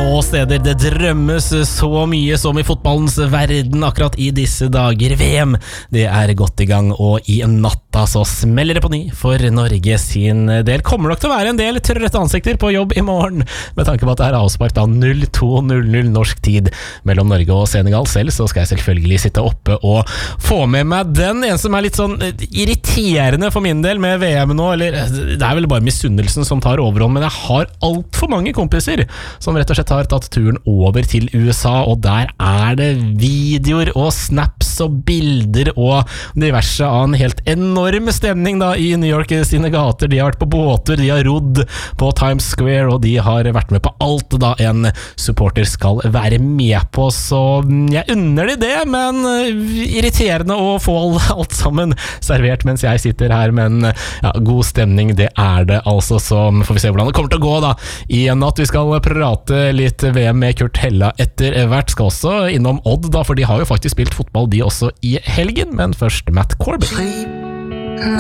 få steder det drømmes så mye som i fotballens verden akkurat i disse dager. VM, det godt i gang, og i natta så smeller det på ny for Norge sin del. Kommer nok til å være en del trøtte ansikter på jobb i morgen, med tanke på at det avspark da 02:00 norsk tid mellom Norge og Senegal. Selv så skal jeg selvfølgelig sitte oppe og få med meg den. En som litt sånn irriterende for min del med VM nå, eller det vel bare misunnelsen som tar overhånd, men jeg har alt for mange kompiser som rett og slett har tatt turen over til USA, og der det videoer og snaps og bilder og diverse av en helt enorm stemning da i New York sine gater. De har vært på båter, de har rodd på Times Square, og de har vært med på alt da en supporter skal være med på, så jeg unner de det, men irriterende å få alt sammen servert mens jeg sitter her, men ja, god stemning, det det altså, så får vi se hvordan det kommer til å gå da i natt. Vi skal prate litt VM med Kurt Hella etter hvert, skal også innom Odd da, for de har jo faktisk spilt fotball de også i helgen, men først Matt Corbin.